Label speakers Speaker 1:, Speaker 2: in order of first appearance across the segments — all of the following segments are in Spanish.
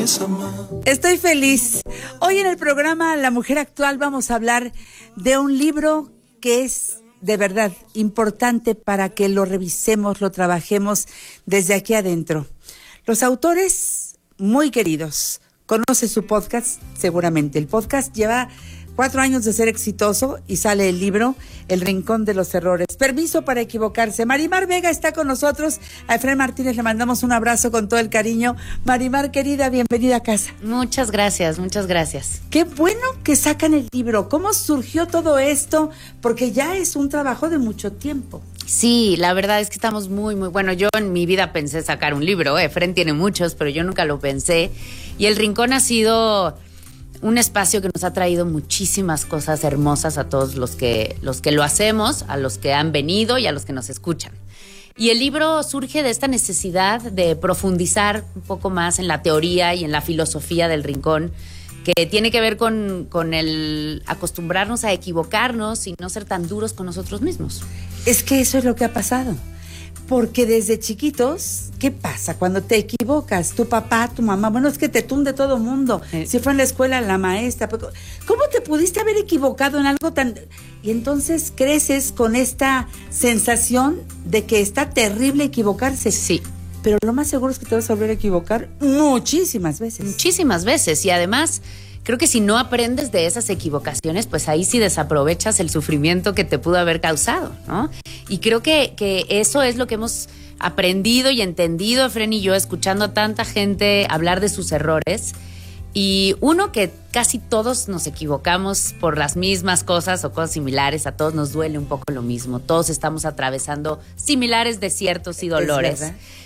Speaker 1: Estoy feliz. Hoy en el programa La Mujer Actual vamos a hablar de un libro que es de verdad importante para que lo revisemos, lo trabajemos desde aquí adentro. Los autores muy queridos. Conoce su podcast, seguramente. El podcast lleva 4 años de ser exitoso y sale el libro El Rincón de los Errores. Permiso para equivocarse. Marimar Vega está con nosotros. A Efraín Martínez le mandamos un abrazo con todo el cariño. Marimar, querida, bienvenida a casa.
Speaker 2: Muchas gracias, muchas gracias.
Speaker 1: Qué bueno que sacan el libro. ¿Cómo surgió todo esto? Porque ya es un trabajo de mucho tiempo.
Speaker 2: Sí, la verdad es que estamos muy bueno. Yo en mi vida pensé sacar un libro. Efraín tiene muchos, pero yo nunca lo pensé. Y El Rincón ha sido un espacio que nos ha traído muchísimas cosas hermosas a todos los que lo hacemos, a los que han venido y a los que nos escuchan. Y el libro surge de esta necesidad de profundizar un poco más en la teoría y en la filosofía del Rincón, que tiene que ver con el acostumbrarnos a equivocarnos y no ser tan duros con nosotros mismos.
Speaker 1: Es que eso es lo que ha pasado. Porque desde chiquitos, ¿qué pasa cuando te equivocas? Tu papá, tu mamá, bueno, es que te tunde todo mundo. Si fue en la escuela la maestra, ¿cómo te pudiste haber equivocado en algo tan...? Y entonces creces con esta sensación de que está terrible equivocarse.
Speaker 2: Sí.
Speaker 1: Pero lo más seguro es que te vas a volver a equivocar muchísimas veces.
Speaker 2: Muchísimas veces. Y además, creo que si no aprendes de esas equivocaciones, pues ahí sí desaprovechas el sufrimiento que te pudo haber causado, ¿no? Y creo que eso es lo que hemos aprendido y entendido, Efraín y yo, escuchando a tanta gente hablar de sus errores. Y uno, que casi todos nos equivocamos por las mismas cosas o cosas similares, a todos nos duele un poco lo mismo, todos estamos atravesando similares desiertos y dolores.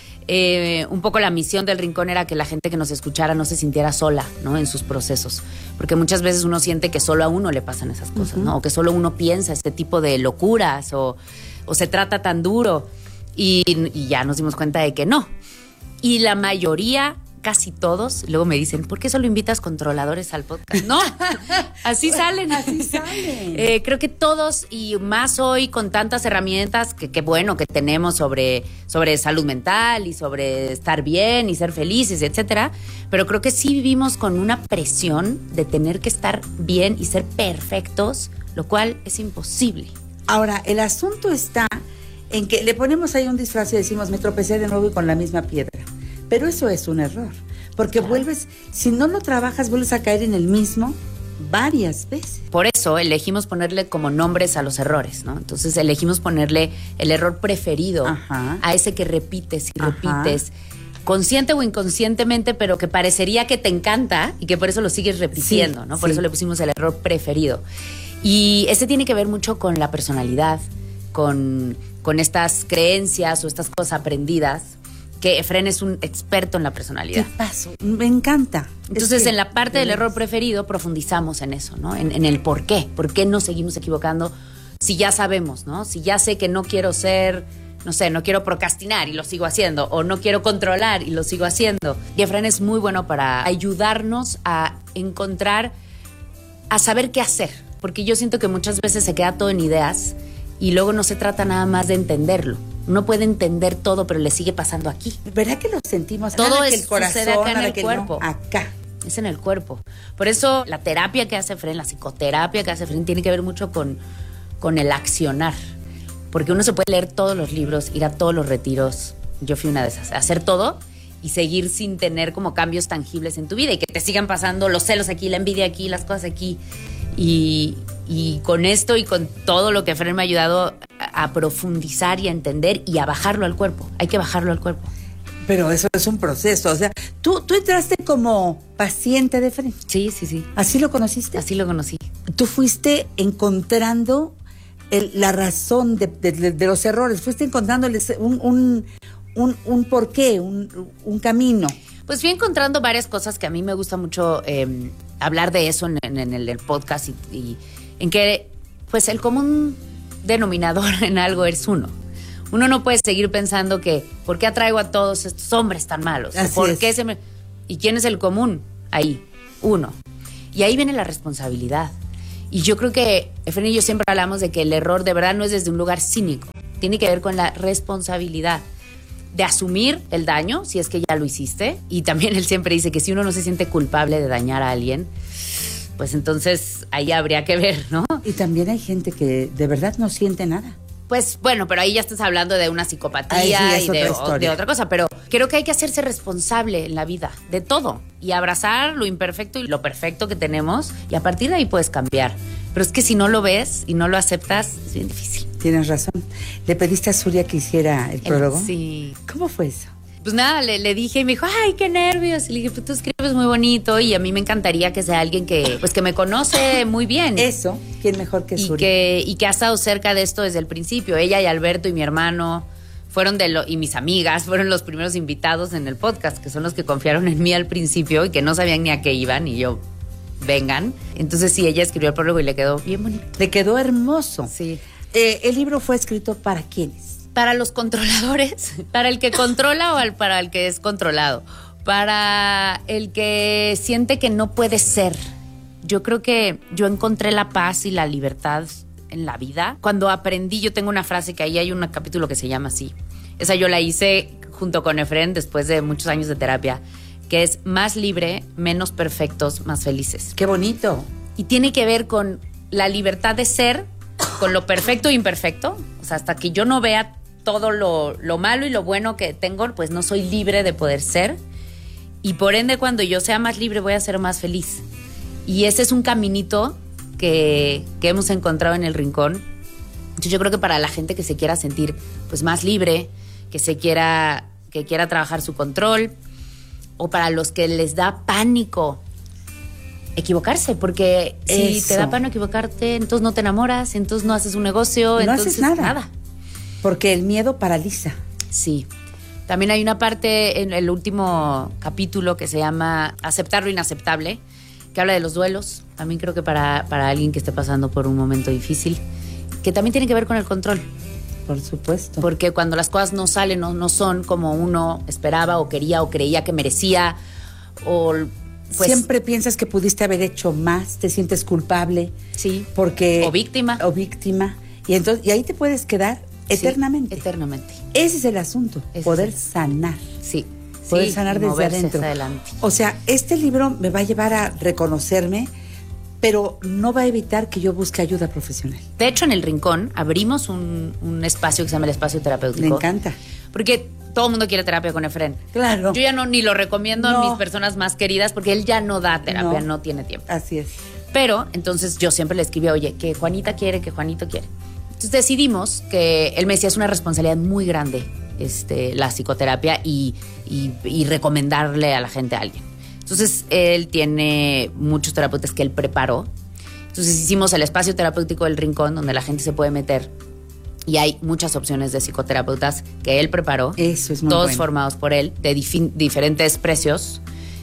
Speaker 2: Un poco la misión del Rincón era que la gente que nos escuchara no se sintiera sola, ¿no? En sus procesos, porque muchas veces uno siente que solo a uno le pasan esas cosas, ¿no? O que solo uno piensa este tipo de locuras o se trata tan duro y ya nos dimos cuenta de que no. Y la mayoría, casi todos, luego me dicen, ¿por qué solo invitas controladores al podcast? No, así salen.
Speaker 1: Así salen.
Speaker 2: Creo que todos, y más hoy con tantas herramientas que bueno, que tenemos sobre salud mental y sobre estar bien y ser felices, etcétera, pero creo que sí vivimos con una presión de tener que estar bien y ser perfectos, lo cual es imposible.
Speaker 1: Ahora, el asunto está en que le ponemos ahí un disfraz y decimos, me tropecé de nuevo y con la misma piedra. Pero eso es un error, porque vuelves, si no lo trabajas, vuelves a caer en el mismo varias veces.
Speaker 2: Por eso elegimos ponerle como nombres a los errores, ¿no? Entonces elegimos ponerle el error preferido a ese que repites y repites, consciente o inconscientemente, pero que parecería que te encanta y que por eso lo sigues repitiendo, sí, ¿no? Por eso le pusimos el error preferido. Y ese tiene que ver mucho con la personalidad, con estas creencias o estas cosas aprendidas, que Efraín es un experto en la personalidad.
Speaker 1: ¿Qué pasó? Me encanta.
Speaker 2: Entonces, en la parte del error preferido profundizamos en eso, ¿no? En el por qué. ¿Por qué nos seguimos equivocando si ya sabemos, ¿no? Si ya sé que no quiero ser, no sé, no quiero procrastinar y lo sigo haciendo, o no quiero controlar y lo sigo haciendo. Y Efraín es muy bueno para ayudarnos a encontrar, a saber qué hacer. Porque yo siento que muchas veces se queda todo en ideas y luego no se trata nada más de entenderlo. Uno puede entender todo, pero le sigue pasando aquí.
Speaker 1: ¿Verdad que lo sentimos?
Speaker 2: Todo
Speaker 1: es el corazón,
Speaker 2: sucede acá en el cuerpo.
Speaker 1: No, acá.
Speaker 2: Es en el cuerpo. Por eso la terapia que hace Efraín, la psicoterapia que hace Efraín, tiene que ver mucho con el accionar. Porque uno se puede leer todos los libros, ir a todos los retiros. Yo fui una de esas. Hacer todo y seguir sin tener como cambios tangibles en tu vida y que te sigan pasando los celos aquí, la envidia aquí, las cosas aquí. Y con esto y con todo lo que Efraín me ha ayudado a profundizar y a entender y a bajarlo al cuerpo. Hay que bajarlo al cuerpo.
Speaker 1: Pero eso es un proceso. O sea, ¿tú entraste como paciente de Efraín?
Speaker 2: Sí, sí, sí.
Speaker 1: ¿Así lo conociste?
Speaker 2: Así lo conocí.
Speaker 1: Tú fuiste encontrando la razón de los errores. Fuiste encontrándoles un porqué, un camino.
Speaker 2: Pues fui encontrando varias cosas que a mí me gusta mucho hablar de eso en el podcast y en que pues el común denominador en algo es uno. Uno no puede seguir pensando que ¿por qué atraigo a todos estos hombres tan malos?
Speaker 1: Así
Speaker 2: ¿Por
Speaker 1: es.
Speaker 2: qué ¿Y quién es el común? Ahí, uno. Y ahí viene la responsabilidad. Y yo creo que Efraín y yo siempre hablamos de que el error de verdad no es desde un lugar cínico. Tiene que ver con la responsabilidad de asumir el daño, si es que ya lo hiciste. Y también él siempre dice que si uno no se siente culpable de dañar a alguien, pues entonces ahí habría que ver, ¿no?
Speaker 1: Y también hay gente que de verdad no siente nada.
Speaker 2: Pues bueno, pero ahí ya estás hablando de una psicopatía y de otra cosa, pero creo que hay que hacerse responsable en la vida de todo y abrazar lo imperfecto y lo perfecto que tenemos y a partir de ahí puedes cambiar. Pero es que si no lo ves y no lo aceptas, es bien difícil.
Speaker 1: Tienes razón. ¿Le pediste a Zulia que hiciera el prólogo?
Speaker 2: Sí.
Speaker 1: ¿Cómo fue eso?
Speaker 2: Pues nada, le dije y me dijo, ay, qué nervios. Y le dije, pues tú escribes muy bonito y a mí me encantaría que sea alguien que me conoce muy bien.
Speaker 1: Eso, ¿quién mejor que Zulia?
Speaker 2: Y que ha estado cerca de esto desde el principio. Ella y Alberto y mi hermano y mis amigas fueron los primeros invitados en el podcast, que son los que confiaron en mí al principio y que no sabían ni a qué iban y yo, vengan. Entonces sí, ella escribió el prólogo y le quedó bien bonito.
Speaker 1: Le quedó hermoso.
Speaker 2: Sí.
Speaker 1: ¿El libro fue escrito para quiénes?
Speaker 2: Para los controladores, para el que controla para el que es controlado, para el que siente que no puede ser. Yo creo que yo encontré la paz y la libertad en la vida cuando aprendí. Yo tengo una frase que ahí hay un capítulo que se llama así. Esa yo la hice junto con Efren después de muchos años de terapia, que es más libre, menos perfectos, más felices.
Speaker 1: ¡Qué bonito!
Speaker 2: Y tiene que ver con la libertad de ser, con lo perfecto e imperfecto. O sea, hasta que yo no vea todo lo malo y lo bueno que tengo, pues no soy libre de poder ser. Y por ende, cuando yo sea más libre, voy a ser más feliz. Y ese es un caminito que hemos encontrado en el Rincón. Entonces yo creo que para la gente que se quiera sentir pues más libre, que quiera trabajar su control, o para los que les da pánico equivocarse, porque si te da pánico equivocarte, entonces no te enamoras, entonces no haces un negocio,
Speaker 1: no
Speaker 2: entonces
Speaker 1: haces nada. Porque el miedo paraliza. Sí.
Speaker 2: También hay una parte en el último capítulo que se llama Aceptar lo inaceptable, que habla de los duelos. También creo que para alguien que esté pasando por un momento difícil, que también tiene que ver con el control.
Speaker 1: Por supuesto.
Speaker 2: Porque cuando las cosas no salen o no son como uno esperaba o quería o creía que merecía, o pues,
Speaker 1: siempre piensas que pudiste haber hecho más, te sientes culpable.
Speaker 2: Sí.
Speaker 1: Porque
Speaker 2: o víctima.
Speaker 1: Y ahí te puedes quedar eternamente.
Speaker 2: Sí, eternamente.
Speaker 1: Ese es el asunto, poder sanar.
Speaker 2: Sí.
Speaker 1: Poder sanar desde adentro.
Speaker 2: Adelante.
Speaker 1: O sea, este libro me va a llevar a reconocerme, pero no va a evitar que yo busque ayuda profesional.
Speaker 2: De hecho, en el Rincón abrimos un espacio que se llama el espacio terapéutico.
Speaker 1: Me encanta.
Speaker 2: Porque todo el mundo quiere terapia con Efren.
Speaker 1: Claro.
Speaker 2: Yo ya ni lo recomiendo a mis personas más queridas porque él ya no da terapia, no tiene tiempo.
Speaker 1: Así es.
Speaker 2: Pero entonces yo siempre le escribía, oye, que Juanita quiere, que Juanito quiere. Entonces decidimos que él me decía, es una responsabilidad muy grande la psicoterapia y recomendarle a la gente a alguien. Entonces él tiene muchos terapeutas que él preparó. Entonces hicimos el espacio terapéutico del Rincón, donde la gente se puede meter y hay muchas opciones de psicoterapeutas que él preparó.
Speaker 1: Eso es muy
Speaker 2: todos
Speaker 1: bueno.
Speaker 2: Formados por él, de diferentes precios.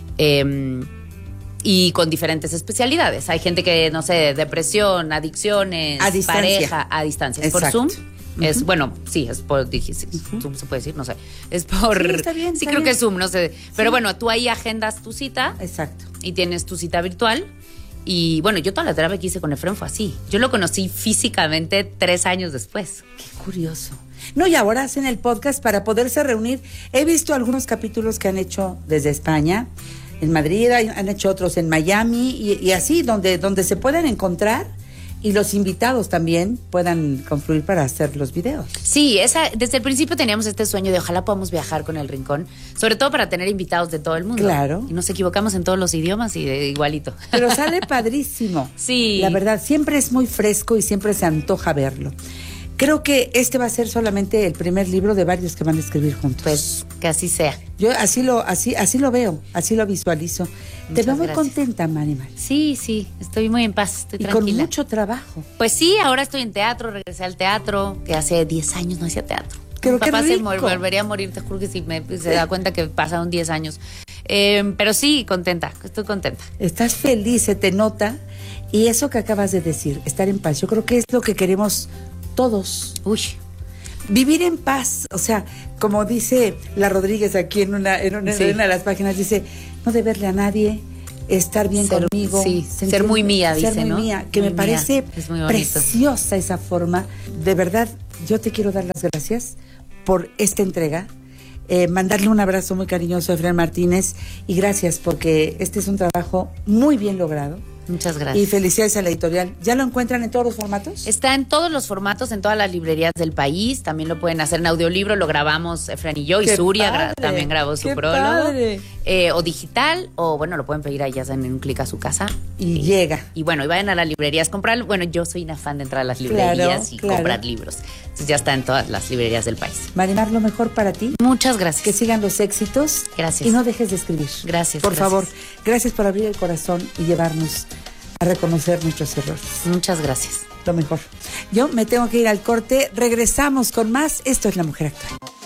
Speaker 2: Y con diferentes especialidades. Hay gente que, no sé, depresión, adicciones, pareja, a distancia. Es por Zoom. Es, bueno, sí, es por Zoom se puede decir, no sé. Es por...
Speaker 1: Sí, está bien,
Speaker 2: sí, creo que es Zoom, no sé. Pero bueno, tú ahí agendas tu cita.
Speaker 1: Exacto.
Speaker 2: Y tienes tu cita virtual. Y bueno, yo toda la terapia que hice con Efren fue así. Yo lo conocí físicamente 3 años después.
Speaker 1: Qué curioso. No, y ahora hacen el podcast para poderse reunir. He visto algunos capítulos que han hecho desde España, en Madrid, han hecho otros en Miami y así, donde se puedan encontrar y los invitados también puedan confluir para hacer los videos.
Speaker 2: Sí, desde el principio teníamos este sueño de ojalá podamos viajar con el Rincón, sobre todo para tener invitados de todo el mundo.
Speaker 1: Claro.
Speaker 2: Y nos equivocamos en todos los idiomas y igualito.
Speaker 1: Pero sale padrísimo.
Speaker 2: Sí.
Speaker 1: La verdad, siempre es muy fresco y siempre se antoja verlo. Creo que este va a ser solamente el primer libro de varios que van a escribir juntos.
Speaker 2: Pues que así sea.
Speaker 1: Yo así lo veo, así lo visualizo. Te veo muy contenta, Marimar.
Speaker 2: Sí, estoy muy en paz, estoy tranquila.
Speaker 1: Y con mucho trabajo.
Speaker 2: Pues sí, ahora estoy en teatro, regresé al teatro, que hace 10 años no hacía teatro.
Speaker 1: Creo que
Speaker 2: papá
Speaker 1: rico.
Speaker 2: se volvería a morir, te juro que sí, se da cuenta que pasaron 10 años. Pero sí, estoy contenta.
Speaker 1: Estás feliz, se te nota. Y eso que acabas de decir, estar en paz, yo creo que es lo que queremos todos.
Speaker 2: Uy.
Speaker 1: Vivir en paz, o sea, como dice la Rodríguez aquí en una de las páginas, dice, no deberle a nadie, estar bien conmigo.
Speaker 2: Sí, ser muy mía, dice,
Speaker 1: ser muy
Speaker 2: ¿no?
Speaker 1: mía, que
Speaker 2: muy
Speaker 1: me parece preciosa esa forma. De verdad, yo te quiero dar las gracias por esta entrega. mandarle un abrazo muy cariñoso a Efraín Martínez y gracias porque este es un trabajo muy bien logrado.
Speaker 2: Muchas gracias.
Speaker 1: Y felicidades a la editorial. ¿Ya lo encuentran en todos los formatos?
Speaker 2: Está en todos los formatos, en todas las librerías del país. También lo pueden hacer en audiolibro, lo grabamos Efraín y yo. Y Surya también grabó su prólogo. O digital, o bueno, lo pueden pedir ahí, ya saben, en un clic a su casa.
Speaker 1: Y llega.
Speaker 2: Y bueno, y vayan a las librerías a comprarlo. Bueno, yo soy una fan de entrar a las librerías comprar libros. Entonces ya está en todas las librerías del país.
Speaker 1: Marimar, lo mejor para ti.
Speaker 2: Muchas gracias.
Speaker 1: Que sigan los éxitos.
Speaker 2: Gracias.
Speaker 1: Y no dejes de escribir.
Speaker 2: Gracias.
Speaker 1: Por favor, gracias por abrir el corazón y llevarnos a reconocer nuestros errores.
Speaker 2: Muchas gracias.
Speaker 1: Lo mejor. Yo me tengo que ir al corte. Regresamos con más. Esto es La Mujer Actual.